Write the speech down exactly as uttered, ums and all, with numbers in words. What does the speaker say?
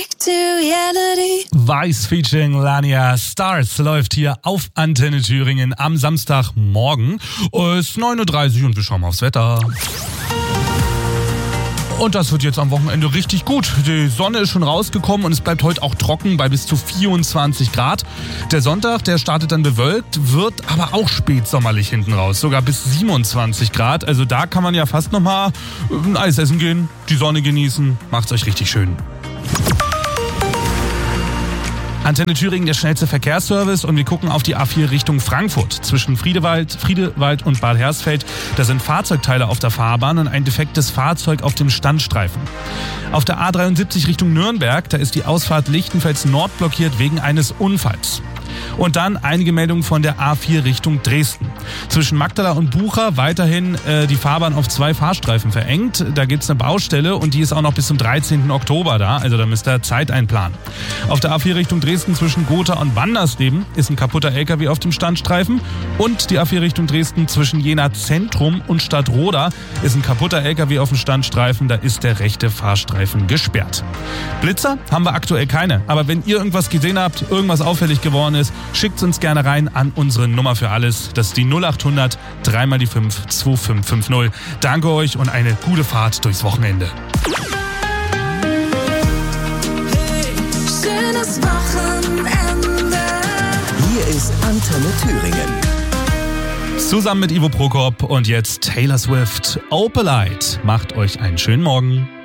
Weiß featuring Lania Stars läuft hier auf Antenne Thüringen am Samstagmorgen. Es ist neun Uhr dreißig und wir schauen mal aufs Wetter. Und das wird jetzt am Wochenende richtig gut. Die Sonne ist schon rausgekommen und es bleibt heute auch trocken bei bis zu vierundzwanzig Grad. Der Sonntag, der startet dann bewölkt, wird aber auch spätsommerlich hinten raus. Sogar bis siebenundzwanzig Grad. Also da kann man ja fast nochmal ein Eis essen gehen, die Sonne genießen. Macht's euch richtig schön. Antenne Thüringen, der schnellste Verkehrsservice, und wir gucken auf die A vier Richtung Frankfurt. Zwischen Friedewald, Friedewald und Bad Hersfeld, da sind Fahrzeugteile auf der Fahrbahn und ein defektes Fahrzeug auf dem Standstreifen. Auf der A dreiundsiebzig Richtung Nürnberg, da ist die Ausfahrt Lichtenfels Nord blockiert wegen eines Unfalls. Und dann einige Meldungen von der A vier Richtung Dresden. Zwischen Magdala und Bucha weiterhin äh, die Fahrbahn auf zwei Fahrstreifen verengt. Da gibt's eine Baustelle und die ist auch noch bis zum dreizehnten Oktober da. Also da müsst ihr Zeit einplanen. Auf der A vier Richtung Dresden zwischen Gotha und Wandersleben ist ein kaputter L K W auf dem Standstreifen. Und die A vier Richtung Dresden zwischen Jena Zentrum und Stadtroda ist ein kaputter L K W auf dem Standstreifen. Da ist der rechte Fahrstreifen gesperrt. Blitzer haben wir aktuell keine. Aber wenn ihr irgendwas gesehen habt, irgendwas auffällig geworden ist, schickt uns gerne rein an unsere Nummer für alles. Das ist die null acht hundert drei mal die fünf zwei fünf fünf null. Danke euch und eine gute Fahrt durchs Wochenende. Hey, schönes Wochenende. Hier ist Antenne Thüringen. Zusammen mit Ivo Prokop und jetzt Taylor Swift, Opalite. Macht euch einen schönen Morgen.